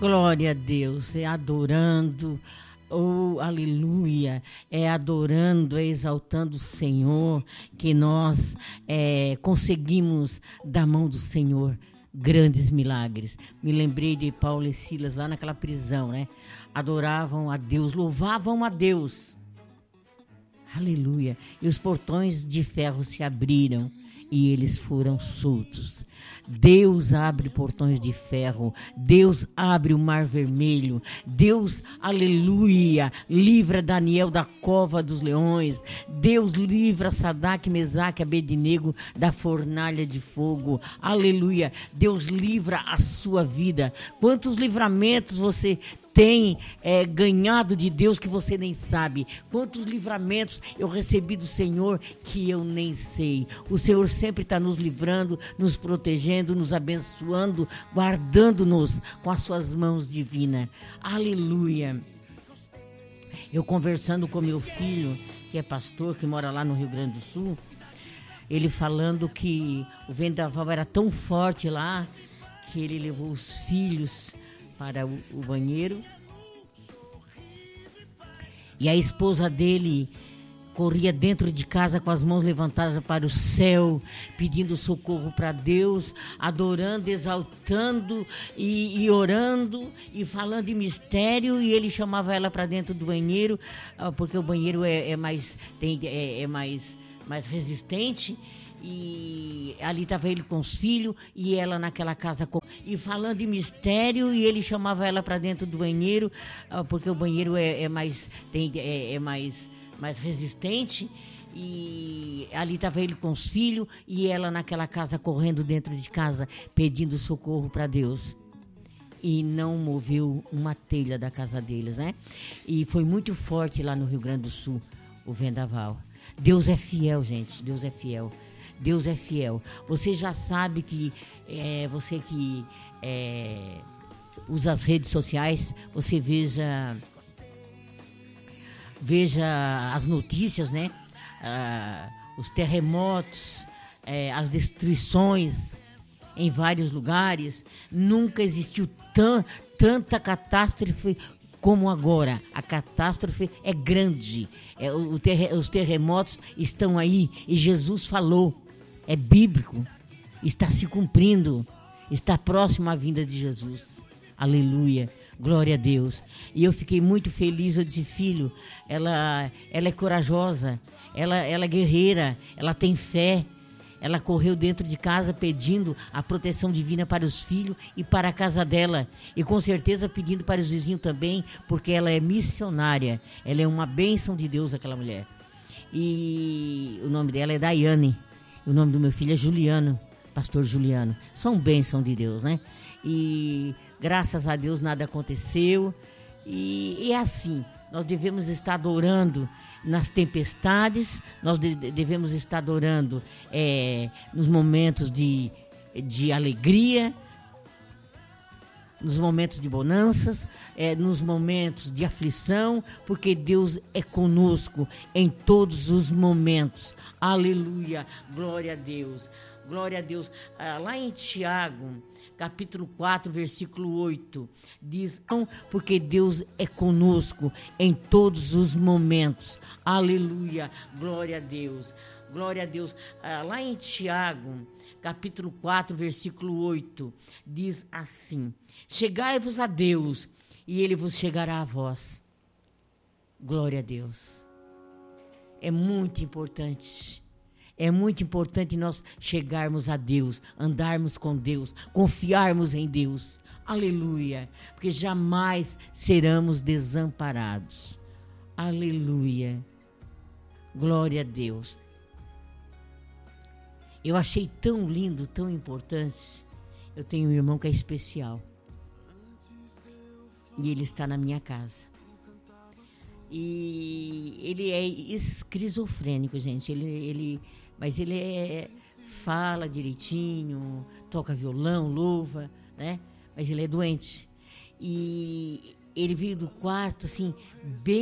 Glória a Deus, é adorando, oh, aleluia, é adorando, é exaltando o Senhor, que nós conseguimos da mão do Senhor grandes milagres. Me lembrei de Paulo e Silas lá naquela prisão, né? Adoravam a Deus, louvavam a Deus. Aleluia. E os portões de ferro se abriram e eles foram soltos. Deus abre portões de ferro. Deus abre o mar vermelho. Deus, aleluia, livra Daniel da cova dos leões. Deus livra Sadraque, Mesaque e Abednego da fornalha de fogo. Aleluia. Deus livra a sua vida. Quantos livramentos você tem ganhado de Deus que você nem sabe. Quantos livramentos eu recebi do Senhor que eu nem sei. O Senhor sempre está nos livrando, nos protegendo, nos abençoando, guardando-nos com as suas mãos divinas. Aleluia. Eu conversando com meu filho, que é pastor, que mora lá no Rio Grande do Sul, ele falando que o vendaval era tão forte lá que ele levou os filhos para o banheiro e a esposa dele corria dentro de casa com as mãos levantadas para o céu, pedindo socorro para Deus, adorando, exaltando e orando e falando em mistério, e ele chamava ela para dentro do banheiro, porque o banheiro é mais resistente. E ali estava ele com os filhos e ela naquela casa e falando em mistério, e ele chamava ela para dentro do banheiro, porque o banheiro é mais resistente. E ali estava ele com os filhos e ela naquela casa correndo dentro de casa pedindo socorro para Deus. E não moveu uma telha da casa deles, né? E foi muito forte lá no Rio Grande do Sul o vendaval. Deus é fiel, gente. Deus é fiel. Deus é fiel. Você já sabe que você que usa as redes sociais, você veja as notícias, né? Os terremotos, as destruições em vários lugares. Nunca existiu tanta catástrofe como agora. A catástrofe é grande. Os terremotos estão aí e Jesus falou. É bíblico, está se cumprindo, está próximo à vinda de Jesus. Aleluia, glória a Deus. E eu fiquei muito feliz. Eu disse, filho, ela é corajosa, ela é guerreira, ela tem fé. Ela correu dentro de casa pedindo a proteção divina para os filhos e para a casa dela. E com certeza pedindo para os vizinhos também, porque ela é missionária. Ela é uma bênção de Deus, aquela mulher. E o nome dela é Daiane. O nome do meu filho é Juliano, pastor Juliano. São bênção de Deus, né? E graças a Deus nada aconteceu. E é assim, nós devemos estar adorando nas tempestades, nós devemos estar adorando nos momentos de alegria, nos momentos de bonanças, nos momentos de aflição, porque Deus é conosco em todos os momentos. Aleluia, glória a Deus, glória a Deus. Lá em Tiago, capítulo 4, versículo 8, diz, porque Deus é conosco em todos os momentos. Aleluia, glória a Deus, glória a Deus. Lá em Tiago, capítulo 4, versículo 8, diz assim, chegai-vos a Deus e Ele vos chegará a vós. Glória a Deus. É muito importante nós chegarmos a Deus, andarmos com Deus, confiarmos em Deus. Aleluia, porque jamais seremos desamparados. Aleluia, glória a Deus. Eu achei tão lindo, tão importante. Eu tenho um irmão que é especial. E ele está na minha casa. E ele é esquizofrênico, gente. Mas ele fala direitinho, toca violão, louva, né? Mas ele é doente. E ele veio do quarto, assim, bem